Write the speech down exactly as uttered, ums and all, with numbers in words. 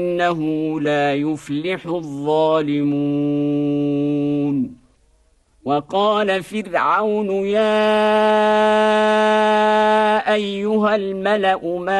إنه لا يفلح الظالمون. وقال فرعون يا أيها الملأ ما